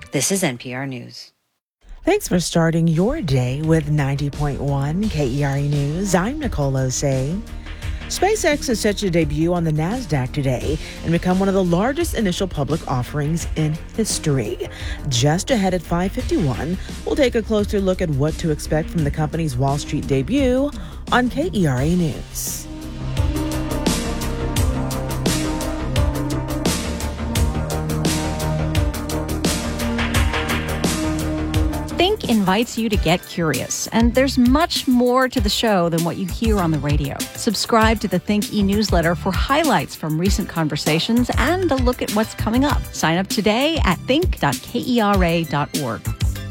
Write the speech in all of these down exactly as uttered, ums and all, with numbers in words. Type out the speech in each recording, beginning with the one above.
This is N P R News. Thanks for starting your day with ninety point one K E R A News. I'm Nicole Osei. SpaceX is set to debut on the NASDAQ today and become one of the largest initial public offerings in history. Just ahead at five fifty-one, we'll take a closer look at what to expect from the company's Wall Street debut on K E R A News. Think invites you to get curious, and there's much more to the show than what you hear on the radio. Subscribe to the Think e-newsletter for highlights from recent conversations and a look at what's coming up. Sign up today at think dot kera dot org.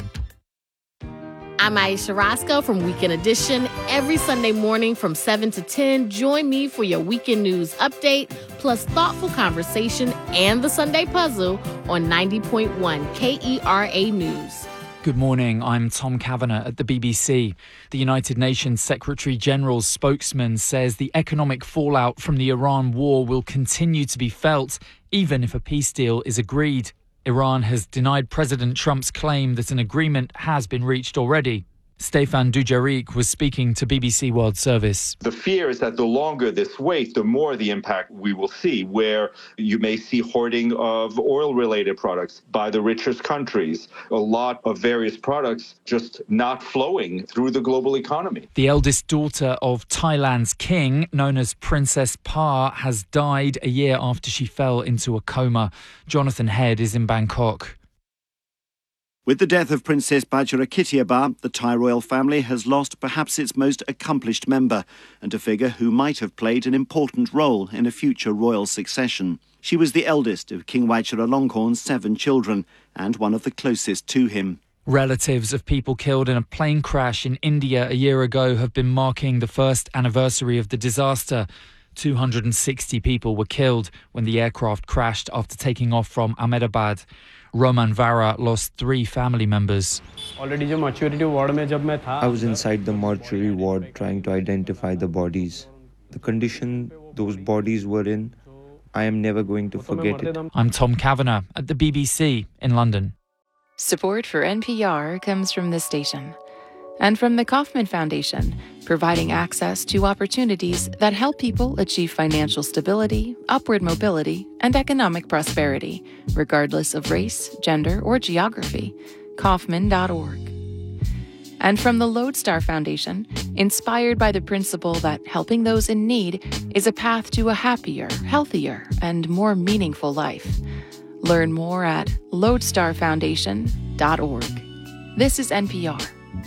I'm Aisha Roscoe from Weekend Edition. Every Sunday morning from seven to ten, join me for your weekend news update, plus thoughtful conversation and the Sunday puzzle on ninety point one K E R A News. Good morning, I'm Tom Kavanagh at the B B C. The United Nations Secretary-General's spokesman says the economic fallout from the Iran war will continue to be felt, even if a peace deal is agreed. Iran has denied President Trump's claim that an agreement has been reached already. Stefan Dujarric was speaking to B B C World Service. The fear is that the longer this waits, the more the impact we will see, where you may see hoarding of oil-related products by the richest countries, a lot of various products just not flowing through the global economy. The eldest daughter of Thailand's king, known as Princess Pa, has died a year after she fell into a coma. Jonathan Head is in Bangkok. With the death of Princess Bajirakityabah, the Thai royal family has lost perhaps its most accomplished member and a figure who might have played an important role in a future royal succession. She was the eldest of King Vajiralongkorn's seven children and one of the closest to him. Relatives of people killed in a plane crash in India a year ago have been marking the first anniversary of the disaster. two hundred sixty people were killed when the aircraft crashed after taking off from Ahmedabad. Roman Vara lost three family members. I was inside the mortuary ward trying to identify the bodies. The condition those bodies were in, I am never going to forget it. I'm Tom Kavanagh at the B B C in London. Support for N P R comes from this station and from the Kauffman Foundation, providing access to opportunities that help people achieve financial stability, upward mobility, and economic prosperity, regardless of race, gender, or geography. Kauffman dot org. And from the Lodestar Foundation, inspired by the principle that helping those in need is a path to a happier, healthier, and more meaningful life. Learn more at lodestar foundation dot org. This is N P R.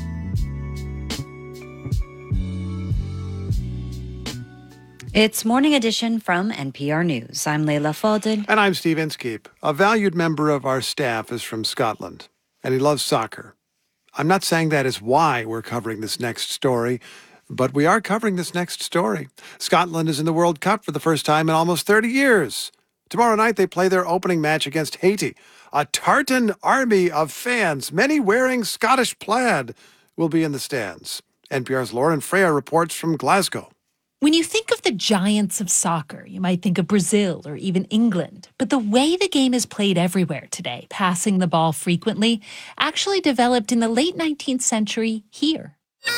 It's Morning Edition from N P R News. I'm Leila Fadel. And I'm Steve Inskeep. A valued member of our staff is from Scotland, and he loves soccer. I'm not saying that is why we're covering this next story, but we are covering this next story. Scotland is in the World Cup for the first time in almost thirty years. Tomorrow night, they play their opening match against Haiti. A tartan army of fans, many wearing Scottish plaid, will be in the stands. N P R's Lauren Freya reports from Glasgow. When you think of the giants of soccer, you might think of Brazil or even England. But the way the game is played everywhere today, passing the ball frequently, actually developed in the late nineteenth century here.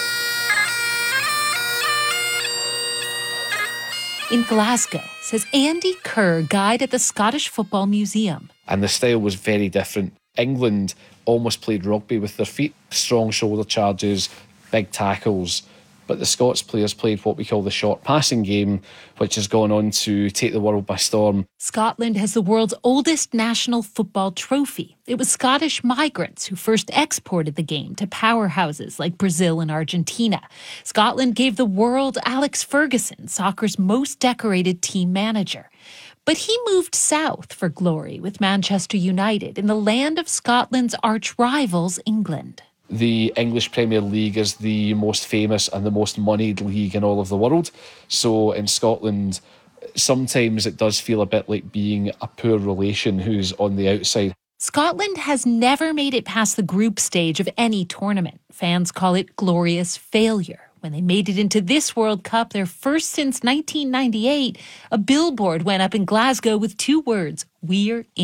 In Glasgow, says Andy Kerr, guide at the Scottish Football Museum. And the style was very different. England almost played rugby with their feet, strong shoulder charges, big tackles. But the Scots players played what we call the short passing game, which has gone on to take the world by storm. Scotland has the world's oldest national football trophy. It was Scottish migrants who first exported the game to powerhouses like Brazil and Argentina. Scotland gave the world Alex Ferguson, soccer's most decorated team manager. But he moved south for glory with Manchester United in the land of Scotland's arch rivals, England. The English Premier League is the most famous and the most moneyed league in all of the world. So in Scotland, sometimes it does feel a bit like being a poor relation who's on the outside. Scotland has never made it past the group stage of any tournament. Fans call it glorious failure. When they made it into this World Cup, their first since nineteen ninety-eight, a billboard went up in Glasgow with two words, "We're in."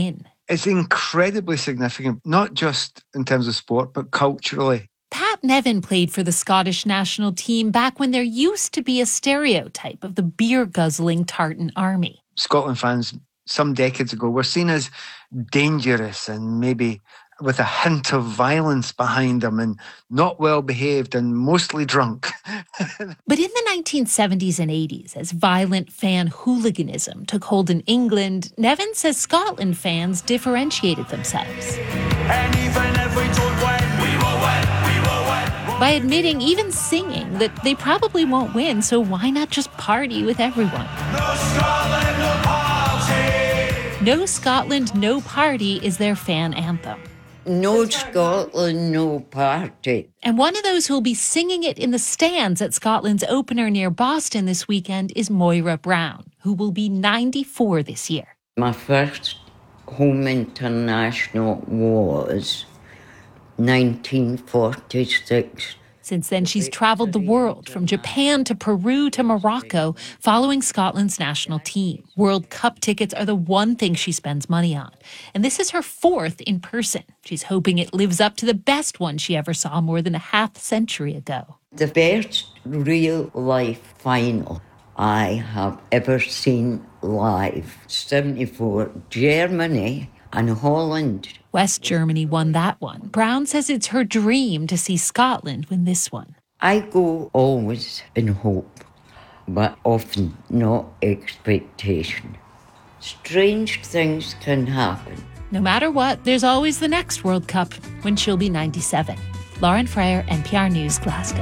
It's incredibly significant, not just in terms of sport, but culturally. Pat Nevin played for the Scottish national team back when there used to be a stereotype of the beer-guzzling tartan army. Scotland fans, some decades ago, were seen as dangerous and maybe with a hint of violence behind them and not well behaved and mostly drunk. But in the nineteen seventies and eighties, as violent fan hooliganism took hold in England, Nevin says Scotland fans differentiated themselves. And even if we don't win, we will win, we will win. By admitting, even singing, that they probably won't win, so why not just party with everyone? No Scotland, no party! No Scotland, no party is their fan anthem. No Scotland, no party. And one of those who'll be singing it in the stands at Scotland's opener near Boston this weekend is Moira Brown, who will be ninety-four this year. My first home international was nineteen forty-six. Since then, she's traveled the world, from Japan to Peru to Morocco, following Scotland's national team. World Cup tickets are the one thing she spends money on. And this is her fourth in person. She's hoping it lives up to the best one she ever saw more than a half century ago. The best real-life final I have ever seen live. seventy-four, Germany and Holland. West Germany won that one. Brown says it's her dream to see Scotland win this one. I go always in hope, but often not expectation. Strange things can happen. No matter what, there's always the next World Cup, when she'll be ninety-seven. Lauren Freyer, N P R News, Glasgow.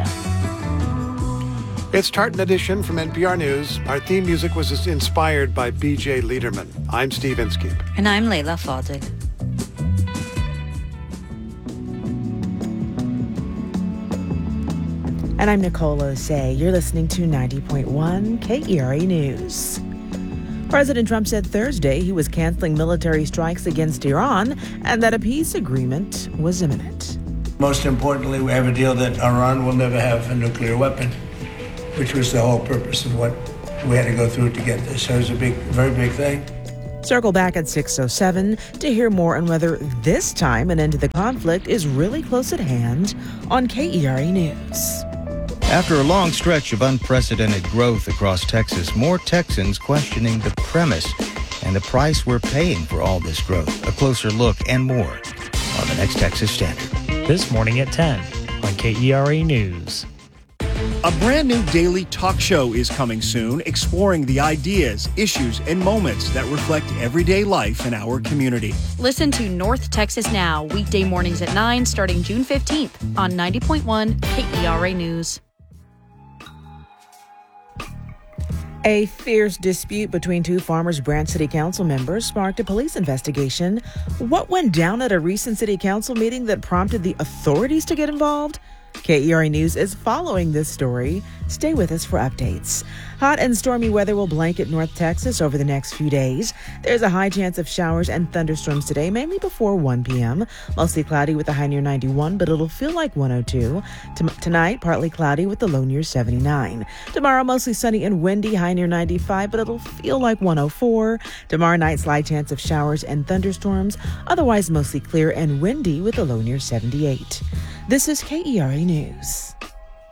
It's Tartan Edition from N P R News. Our theme music was inspired by B J Liederman. I'm Steve Inskeep. And I'm Layla Fadil. And I'm Nicole Osei. You're listening to ninety point one K E R A News. President Trump said Thursday he was canceling military strikes against Iran and that a peace agreement was imminent. Most importantly, we have a deal that Iran will never have a nuclear weapon, which was the whole purpose of what we had to go through to get this. So it was a big, very big thing. Circle back at six oh seven to hear more on whether this time an end to the conflict is really close at hand on K E R A News. After a long stretch of unprecedented growth across Texas, more Texans questioning the premise and the price we're paying for all this growth. A closer look and more on the next Texas Standard. This morning at ten on K E R A News. A brand new daily talk show is coming soon, exploring the ideas, issues, and moments that reflect everyday life in our community. Listen to North Texas Now, weekday mornings at nine, starting June fifteenth on ninety point one K E R A News. A fierce dispute between two Farmers Branch City Council members sparked a police investigation. What went down at a recent City Council meeting that prompted the authorities to get involved? K E R A News is following this story. Stay with us for updates. Hot and stormy weather will blanket North Texas over the next few days. There's a high chance of showers and thunderstorms today, mainly before one p.m. Mostly cloudy with a high near ninety-one, but it'll feel like one oh two. T- tonight, partly cloudy with the low near seventy-nine. Tomorrow, mostly sunny and windy, high near ninety-five, but it'll feel like one oh four. Tomorrow night, slight chance of showers and thunderstorms. Otherwise, mostly clear and windy with a low near seventy-eight. This is K E R A News.